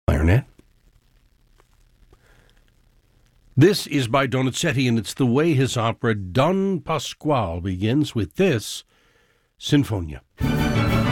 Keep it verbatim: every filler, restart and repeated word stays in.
clarinet. This is by Donizetti, and it's the way his opera Don Pasquale begins with this Sinfonia.